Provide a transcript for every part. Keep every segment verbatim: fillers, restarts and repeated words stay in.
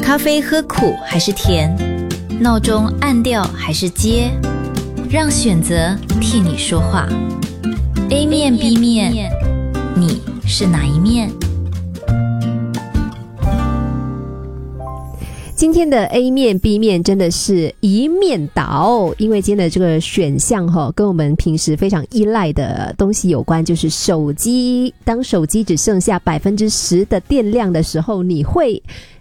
咖啡喝苦还是甜？闹钟按掉还是接？让选择替你说话。A 面 B 面，你是哪一面？ 今天的 A 面 B 面真的是一面倒，因为今天的这个选项齁，跟我们平时非常依赖的东西有关，就是手机。当手机只剩下 百分之十 的电量的时候，你会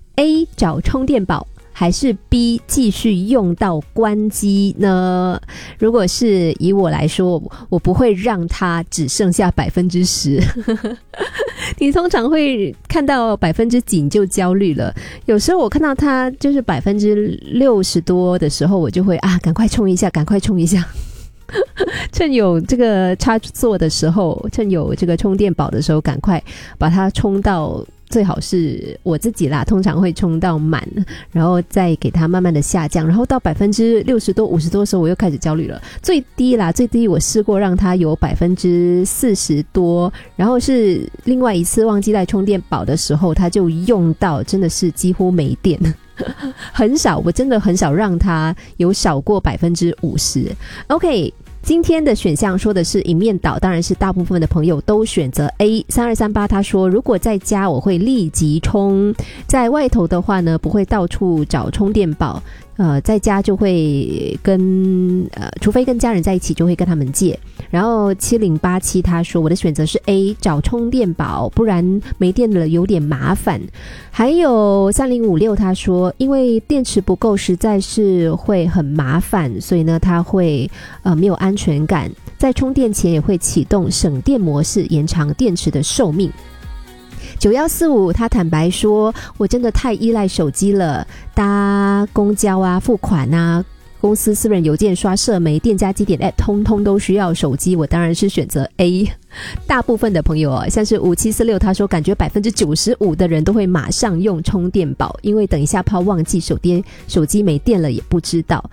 A 找充电宝还是 B 继续用到关机呢？如果是以我来说，我不会让它只剩下 百分之十 你通常会看到百分之几你就焦虑了，有时候我看到它就是百分之六十多的时候，我就会啊赶快充一下赶快充一下趁有这个插座的时候，趁有这个充电宝的时候，赶快把它充到，最好是我自己啦，通常会充到满，然后再给它慢慢的下降，然后到百分之六十多五十多的时候，我又开始焦虑了。最低啦，最低我试过让它有百分之四十多，然后是另外一次忘记带充电宝的时候，它就用到真的是几乎没电很少，我真的很少让它有少过百分之五十。 OK，今天的选项说的是一面倒，当然是大部分的朋友都选择 A。 三二三八他说，如果在家我会立即充，在外头的话呢不会到处找充电宝，呃，在家就会跟呃，除非跟家人在一起就会跟他们借。然后七零八七他说，我的选择是 A， 找充电宝，不然没电了有点麻烦。还有三零五六他说，因为电池不够实在是会很麻烦，所以呢他会呃没有安全感，在充电前也会启动省电模式，延长电池的寿命。九一四五他坦白说，我真的太依赖手机了，搭公交啊付款啊，公司私人邮件刷社媒店家积点 app 通通都需要手机，我当然是选择 A。 大部分的朋友哦，像是五七四六他说，感觉 百分之九十五 的人都会马上用充电宝，因为等一下怕忘记手机手机没电了也不知道。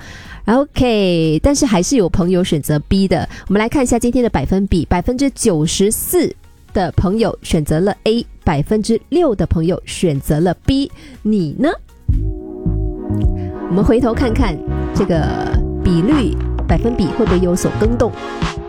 OK， 但是还是有朋友选择 B 的。我们来看一下今天的百分比， 百分之九十四 的朋友选择了 A， 百分之六 的朋友选择了 B， 你呢？我们回头看看这个比率百分比会不会有所更动。